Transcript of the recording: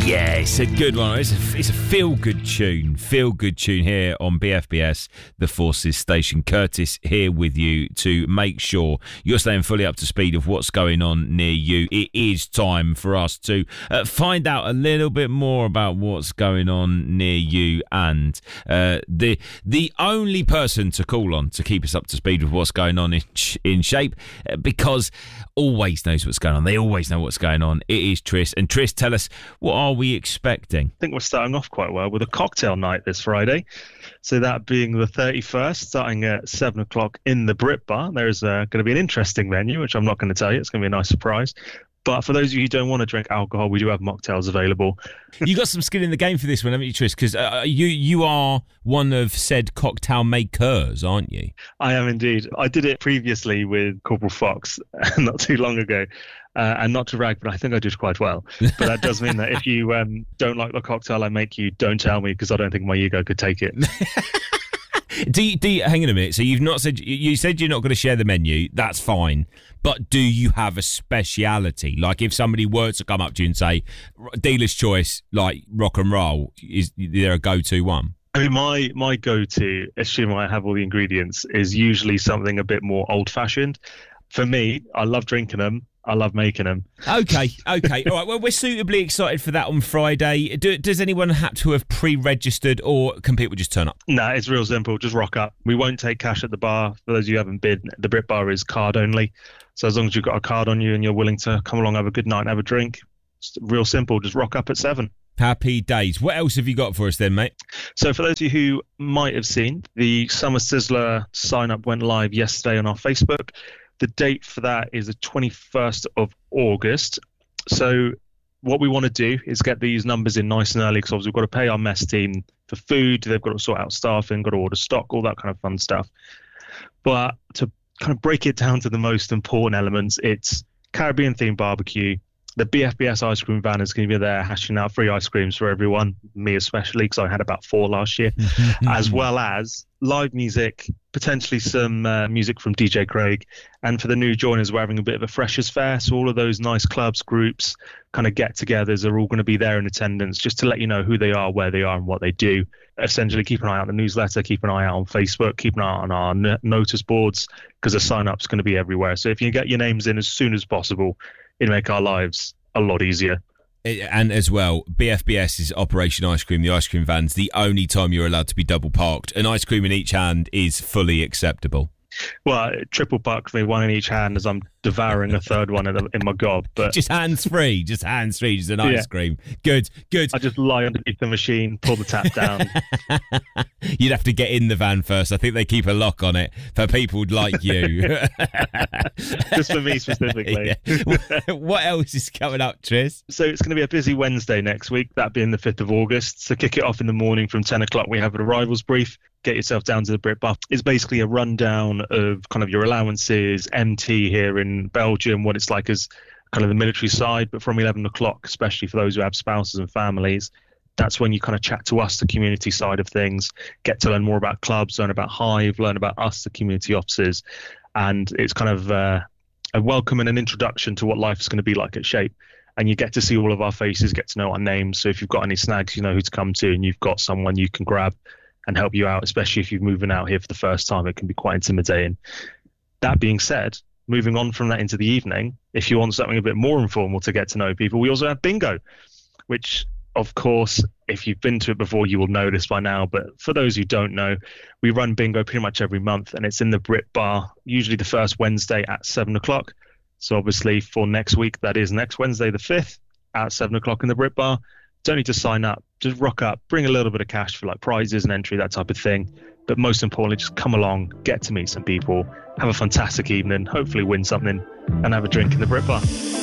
Yeah, it's a good one. It's a feel-good tune. Feel-good tune here on BFBS, the Forces Station. Curtis here with you to make sure you're staying fully up to speed of what's going on near you. It is time for us to find out a little bit more about what's going on near you, and the only person to call on to keep us up to speed with what's going on in Shape, because always knows what's going on. They always know what's going on. It is Tris. And Tris, tell us, what are we expecting? I think we're starting off quite well with a cocktail night this Friday. So that being the 31st, starting at 7 o'clock in the Brit Bar. There's going to be an interesting venue, which I'm not going to tell you. It's going to be a nice surprise. But for those of you who don't want to drink alcohol, we do have mocktails available. You got some skin in the game for this one, haven't you, Tris? Because you are one of said cocktail makers, aren't you? I am indeed. I did it previously with Corporal Fox not too long ago. And not to rag, but I think I did quite well. But that does mean that if you don't like the cocktail I make you, don't tell me, because I don't think my ego could take it. Do you, hang on a minute. So you said you're not going to share the menu. That's fine. But do you have a speciality? Like if somebody were to come up to you and say, dealer's choice, like rock and roll, is there a go-to one? I mean, my go-to, assuming I have all the ingredients, is usually something a bit more old-fashioned. For me, I love drinking them. I love making them. Okay. All right, well, we're suitably excited for that on Friday. Does anyone have to have pre-registered, or can people just turn up? No, it's real simple. Just rock up. We won't take cash at the bar. For those of you who haven't been, the Brit Bar is card only. So as long as you've got a card on you and you're willing to come along, have a good night and have a drink, it's real simple. Just rock up at 7. Happy days. What else have you got for us then, mate? So for those of you who might have seen, the Summer Sizzler sign-up went live yesterday on our Facebook. The date for that is the 21st of August. So what we want to do is get these numbers in nice and early, because obviously we've got to pay our mess team for food. They've got to sort out staffing, got to order stock, all that kind of fun stuff. But to kind of break it down to the most important elements, it's Caribbean-themed barbecue. The BFBS ice cream van is going to be there hashing out free ice creams for everyone, me especially, because I had about 4 last year, as well as live music, potentially some music from DJ Craig. And for the new joiners, we're having a bit of a freshers fair. So all of those nice clubs, groups, kind of get-togethers are all going to be there in attendance, just to let you know who they are, where they are, and what they do. Essentially, keep an eye out on the newsletter, keep an eye out on Facebook, keep an eye out on our notice boards, because the sign-up's going to be everywhere. So if you get your names in as soon as possible, it'll make our lives a lot easier. And as well, BFBS is Operation Ice Cream. The ice cream van's the only time you're allowed to be double parked. An ice cream in each hand is fully acceptable. Well, triple park for me, one in each hand, as I'm devouring a third one in my gob. But just hands free, just an ice cream. Good. I just lie underneath the machine, pull the tap down. You'd have to get in the van first. I think they keep a lock on it for people like you. Just for me specifically. Yeah. What else is coming up, Tris? So it's going to be a busy Wednesday next week, that being the 5th of August. So kick it off in the morning from 10 o'clock. We have an arrivals brief. Get yourself down to the Brit Bar. It's basically a rundown of kind of your allowances, MT here in Belgium, what it's like as kind of the military side. But from 11 o'clock, especially for those who have spouses and families, that's when you kind of chat to us, the community side of things, get to learn more about clubs, learn about Hive, learn about us, the community officers. And it's kind of a welcome and an introduction to what life is going to be like at Shape. And you get to see all of our faces, get to know our names. So if you've got any snags, you know who to come to, and you've got someone you can grab and help you out, especially if you're moving out here for the first time. It can be quite intimidating. That being said, moving on from that into the evening, if you want something a bit more informal to get to know people, we also have bingo, which, of course, if you've been to it before, you will know this by now. But for those who don't know, we run bingo pretty much every month, and it's in the Brit Bar, usually the first Wednesday at 7 o'clock. So obviously for next week, that is next Wednesday, the 5th, at 7 o'clock in the Brit Bar. Don't need to sign up. Just rock up, bring a little bit of cash for like prizes and entry, that type of thing. But most importantly, just come along, get to meet some people, have a fantastic evening, hopefully win something, and have a drink in the Brit Bar.